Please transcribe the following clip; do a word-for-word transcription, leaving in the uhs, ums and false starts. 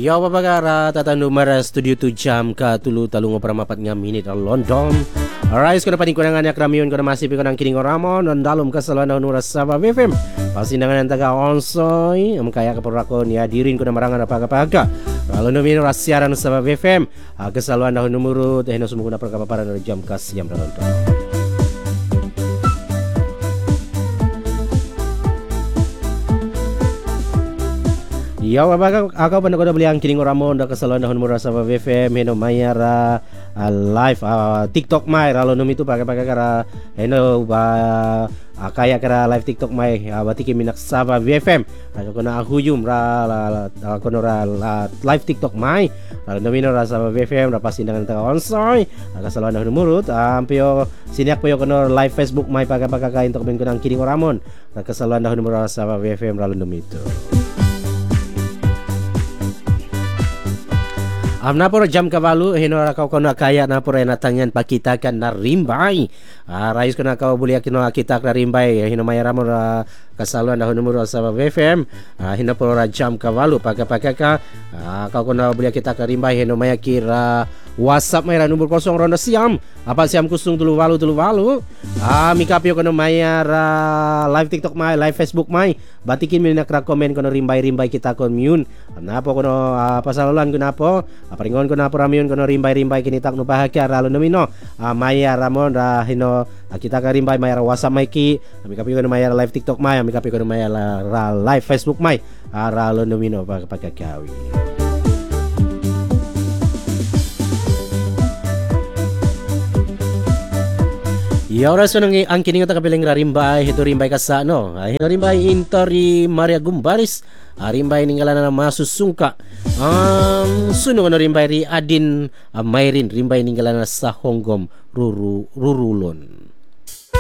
Ya babagara tatanu mara studio tu jam ka tulu talungo peramapat nga minit al London. Alright, kuna pating kunangan yak ramion kuna masih pikunang kining ramon dan dalum kasalan nura Sabah F M. Pasindangan taga onsoy am kaya kaporakon ya dirin kuna marangan apa-apa. Lalu nomino rasiaran Sabah F M. Kesaluan dahun numuru tehno semua kuna perkaparan dari jam kas jam London. Ya, baga ako pa nakoda beli ang kining ramon da kasalon dahon mura sa F M heno mayara uh, live uh, TikTok mai ralo numi tu pakai-pakai kara heno ba uh, kaya kara live TikTok mai uh, batiki minak Sabah F M ako na huyum ra ako no ra live TikTok mai ralo numi no ra Sabah F M ra pasindangan ta onsoy kasalon dahon murut ampio siniak po yo kono live Facebook mai pakai-pakai kain tok ben kunang kining ramon da kasalon dahon mura Sabah F M ralo numi tu. Am napor jam kabalu hinora kau kena kaya napor ena tangan pakitakan na rimbai. Ah rais kena kau boleh kena kita na rimbai hino mayara mora kasaluan dahun numero Sabah F M. Ah hino por jam kabalu pakai-pakai ka. Ah kau kena boleh kita ka rimbai hino maya kira WhatsApp mayra nomor kosong ronda siam. Apa siam kusung tulu walu tulu walu. Ah mikapio kena mayara live TikTok mai, live Facebook mai. Batikin minak ra komen kono rimbai-rimbai kita kon miun. Napo kono uh, pasalulan kono apo? Paringon kono apo ramiun kono rimbai-rimbai kini tak no bahagia ralo nomino. Uh, maya ramon ra hino uh, kita ka rimbai mayar WhatsApp mai ki. Kami kapi kono mayar live TikTok mai, kami kapi kono mayar ra live Facebook mai. Uh, ralo nomino pa pagkakawi. Ya oras nang ang kining ta kapiling rimbay hito rimbay kasa no hito rimbay intori Maria Gumbaris rimbay ningalan na masusungka um suno no rimbay ri Adin uh, Mayrin rimbay ningalan sa Honggom Ruru Rurulon.